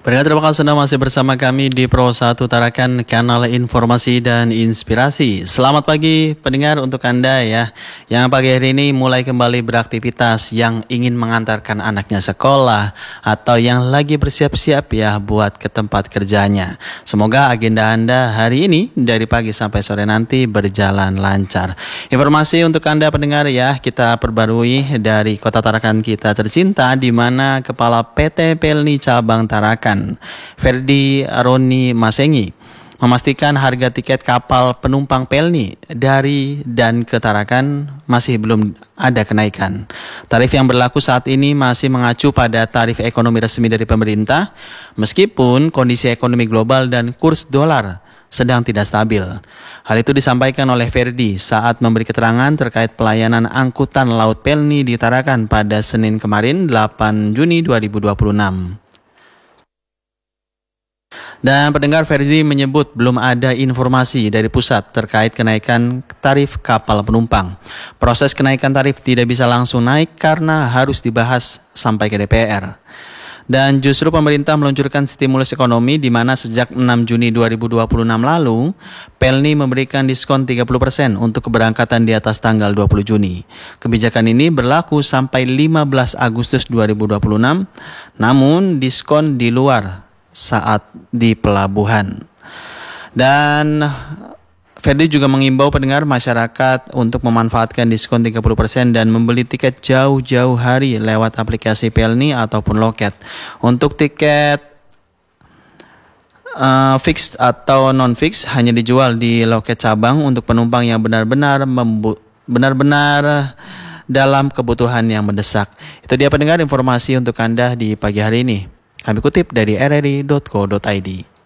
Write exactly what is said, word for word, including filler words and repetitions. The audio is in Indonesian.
Pendengar, terima kasih Anda masih bersama kami di Pro satu Tarakan, kanal informasi dan inspirasi. Selamat pagi pendengar untuk Anda ya, yang pagi hari ini mulai kembali beraktivitas, yang ingin mengantarkan anaknya sekolah, atau yang lagi bersiap-siap ya buat ke tempat kerjanya. Semoga agenda Anda hari ini dari pagi sampai sore nanti berjalan lancar. Informasi untuk Anda pendengar ya, kita perbarui dari kota Tarakan kita tercinta, di mana Kepala P T Pelni Cabang Tarakan, Ferdi Roni Masengi, memastikan harga tiket kapal penumpang Pelni dari dan ke Tarakan masih belum ada kenaikan. Tarif yang berlaku saat ini masih mengacu pada tarif ekonomi resmi dari pemerintah, meskipun kondisi ekonomi global dan kurs dolar sedang tidak stabil. Hal itu disampaikan oleh Ferdi saat memberi keterangan terkait pelayanan angkutan laut Pelni di Tarakan pada Senin kemarin, delapan Juni dua ribu dua puluh enam. Dan pendengar, Ferdi menyebut belum ada informasi dari pusat terkait kenaikan tarif kapal penumpang. Proses kenaikan tarif tidak bisa langsung naik karena harus dibahas sampai ke D P R. Dan justru pemerintah meluncurkan stimulus ekonomi, di mana sejak enam Juni dua ribu dua puluh enam lalu, Pelni memberikan diskon tiga puluh persen untuk keberangkatan di atas tanggal dua puluh Juni. Kebijakan ini berlaku sampai lima belas Agustus dua ribu dua puluh enam, namun diskon di luar saat di pelabuhan. Dan Ferdi juga mengimbau pendengar masyarakat untuk memanfaatkan diskon tiga puluh persen dan membeli tiket jauh-jauh hari lewat aplikasi Pelni ataupun loket. Untuk tiket uh, fix atau non-fix hanya dijual di loket cabang untuk penumpang yang benar-benar membu- benar-benar dalam kebutuhan yang mendesak. Itu dia pendengar informasi untuk Anda di pagi hari ini. Kami kutip dari r r i dot co dot i d.